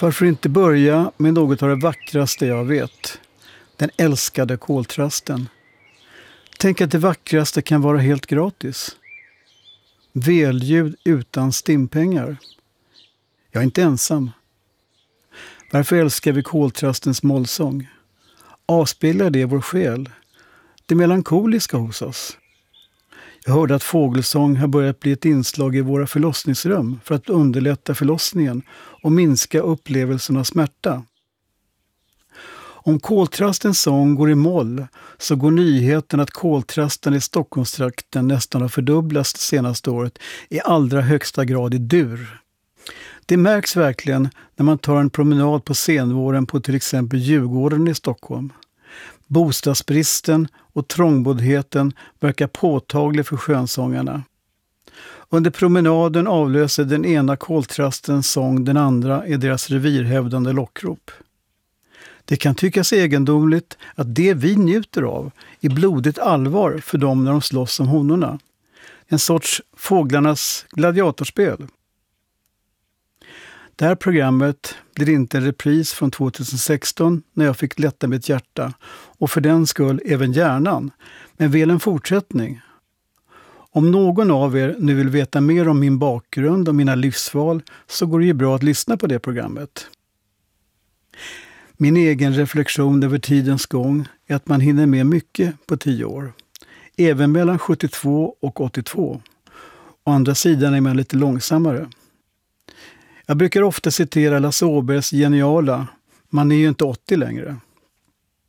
Varför inte börja med något av det vackraste jag vet? Den älskade koltrasten. Tänk att det vackraste kan vara helt gratis. Välljud utan stimpengar. Jag är inte ensam. Varför älskar vi koltrastens mollsång? Avspeglar det vår själ? Det melankoliska hos oss? Jag hörde att fågelsång har börjat bli ett inslag i våra förlossningsrum för att underlätta förlossningen och minska upplevelsen av smärta. Om koltrastens sång går i moll så går nyheten att koltrasten i Stockholmstrakten nästan har fördubblats det senaste året i allra högsta grad i dur. Det märks verkligen när man tar en promenad på senvåren på till exempel Djurgården i Stockholm. Bostadsbristen och trångboddheten verkar påtaglig för skönsångarna. Under promenaden avlöser den ena koltrastens sång den andra i deras revirhävdande lockrop. Det kan tyckas egendomligt att det vi njuter av är blodigt allvar för dem när de slåss om honorna. En sorts fåglarnas gladiatorspel. Det här programmet blir inte en repris från 2016 när jag fick lätta mitt hjärta och för den skull även hjärnan, men väl en fortsättning. Om någon av er nu vill veta mer om min bakgrund och mina livsval så går det ju bra att lyssna på det programmet. Min egen reflektion över tidens gång är att man hinner med mycket på 10 år. Även mellan 72 och 82. Å andra sidan är man lite långsammare. Jag brukar ofta citera Lasse Åbergs geniala "Man är ju inte 80 längre".